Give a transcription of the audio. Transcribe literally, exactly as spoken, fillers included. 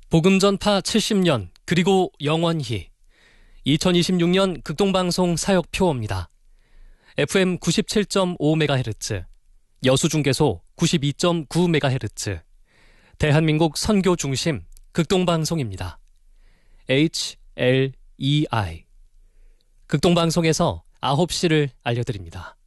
복음 전파 칠십 년 그리고 영원히 이천이십육 년 극동방송 사역표어입니다. 에프엠 구십칠 점 오 메가헤르츠, 여수중계소 구십이 점 구 메가헤르츠, 대한민국 선교 중심 극동방송입니다. 에이치 엘 이 아이 극동방송에서 아홉 시를 알려드립니다.